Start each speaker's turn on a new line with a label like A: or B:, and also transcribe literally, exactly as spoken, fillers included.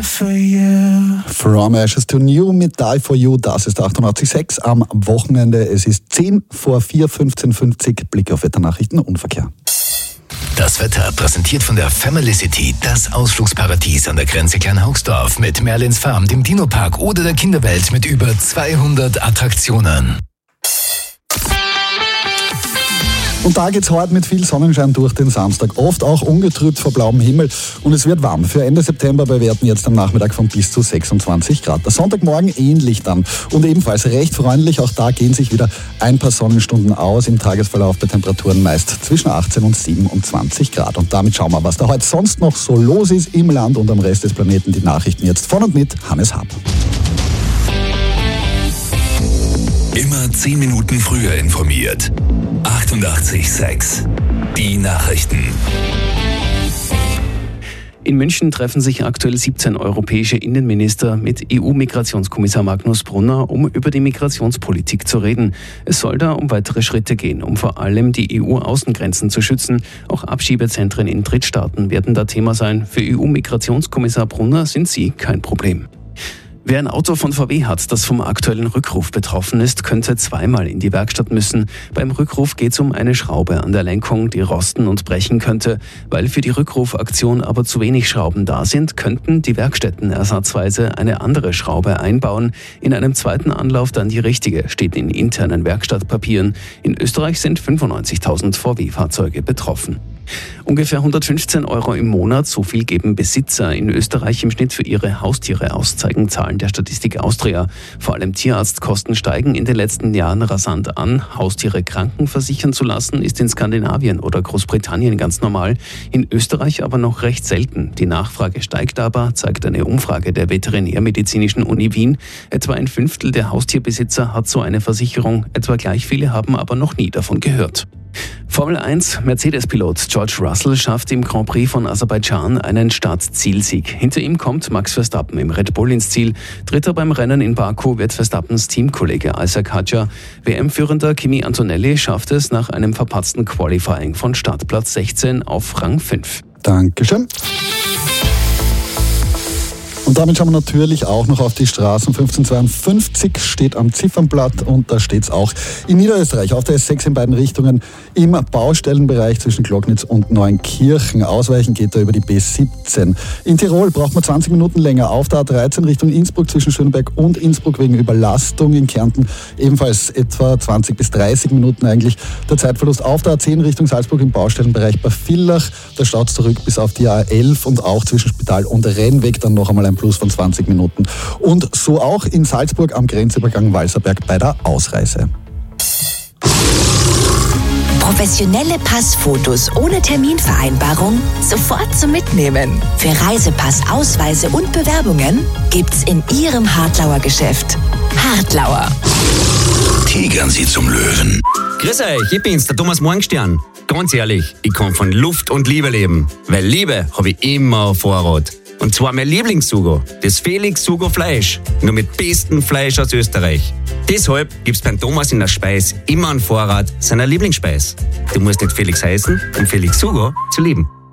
A: for you.
B: From Ashes to New mit Die for You, das ist achtundachtzig Komma sechs am Wochenende. Es ist zehn vor vier, fünfzehn Uhr fünfzig. Blick auf Wetternachrichten und Verkehr.
C: Das Wetter präsentiert von der Family City, das Ausflugsparadies an der Grenze Kleinhaugsdorf mit Merlins Farm, dem Dino-Park oder der Kinderwelt mit über zweihundert Attraktionen.
B: Und da geht's heute mit viel Sonnenschein durch den Samstag, oft auch ungetrübt vor blauem Himmel. Und es wird warm. Für Ende September bei Werten jetzt am Nachmittag von bis zu sechsundzwanzig Grad. Der Sonntagmorgen ähnlich dann und ebenfalls recht freundlich. Auch da gehen sich wieder ein paar Sonnenstunden aus. Im Tagesverlauf bei Temperaturen meist zwischen achtzehn und siebenundzwanzig Grad. Und damit schauen wir, was da heute sonst noch so los ist im Land und am Rest des Planeten. Die Nachrichten jetzt von und mit Hannes Happ.
C: Immer zehn Minuten früher informiert. achtundachtzig Komma sechs. Die Nachrichten.
D: In München treffen sich aktuell siebzehn europäische Innenminister mit E U-Migrationskommissar Magnus Brunner, um über die Migrationspolitik zu reden. Es soll da um weitere Schritte gehen, um vor allem die E U-Außengrenzen zu schützen. Auch Abschiebezentren in Drittstaaten werden da Thema sein. Für E U-Migrationskommissar Brunner sind sie kein Problem. Wer ein Auto von V W hat, das vom aktuellen Rückruf betroffen ist, könnte zweimal in die Werkstatt müssen. Beim Rückruf geht es um eine Schraube an der Lenkung, die rosten und brechen könnte. Weil für die Rückrufaktion aber zu wenig Schrauben da sind, könnten die Werkstätten ersatzweise eine andere Schraube einbauen. In einem zweiten Anlauf dann die richtige, steht in internen Werkstattpapieren. In Österreich sind fünfundneunzigtausend V W-Fahrzeuge betroffen. Ungefähr hundertfünfzehn Euro im Monat, so viel geben Besitzer in Österreich im Schnitt für ihre Haustiere aus, zeigen Zahlen der Statistik Austria. Vor allem Tierarztkosten steigen in den letzten Jahren rasant an. Haustiere krankenversichern zu lassen, ist in Skandinavien oder Großbritannien ganz normal, in Österreich aber noch recht selten. Die Nachfrage steigt aber, zeigt eine Umfrage der Veterinärmedizinischen Uni Wien. Etwa ein Fünftel der Haustierbesitzer hat so eine Versicherung, etwa gleich viele haben aber noch nie davon gehört. Formel eins Mercedes-Pilot George Russell schafft im Grand Prix von Aserbaidschan einen Start-Zielsieg. Hinter ihm kommt Max Verstappen im Red Bull ins Ziel. Dritter beim Rennen in Baku wird Verstappens Teamkollege Isaac Hadjar. W M-Führender Kimi Antonelli schafft es nach einem verpatzten Qualifying von Startplatz sechzehn auf Rang fünf.
B: Dankeschön. Und damit schauen wir natürlich auch noch auf die Straßen. fünfzehnhundertzweiundfünfzig steht am Ziffernblatt und da steht es auch in Niederösterreich auf der S sechs in beiden Richtungen im Baustellenbereich zwischen Glocknitz und Neunkirchen. Ausweichen geht da über die B siebzehn. In Tirol braucht man zwanzig Minuten länger auf der A dreizehn Richtung Innsbruck zwischen Schöneberg und Innsbruck wegen Überlastung. In Kärnten ebenfalls etwa zwanzig bis dreißig Minuten eigentlich. Der Zeitverlust auf der A zehn Richtung Salzburg im Baustellenbereich bei Villach. Da staut es zurück bis auf die A elf und auch zwischen Spital und Rennweg dann noch einmal ein Plus von zwanzig Minuten. Und so auch in Salzburg am Grenzübergang Walserberg bei der Ausreise.
E: Professionelle Passfotos ohne Terminvereinbarung sofort zum Mitnehmen. Für Reisepass, Ausweise und Bewerbungen gibt's in Ihrem Hartlauer Geschäft. Hartlauer.
C: Tigern Sie zum Löwen.
F: Grüß euch, ich bin's, der Thomas Morgenstern. Ganz ehrlich, ich kann von Luft und Liebe leben, weil Liebe habe ich immer auf Vorrat. Und zwar mein Lieblingssugo, das Felix Sugo Fleisch, nur mit bestem Fleisch aus Österreich. Deshalb gibt's beim Thomas in der Speis immer einen Vorrat seiner Lieblingsspeis. Du musst nicht Felix heißen, um Felix Sugo zu lieben.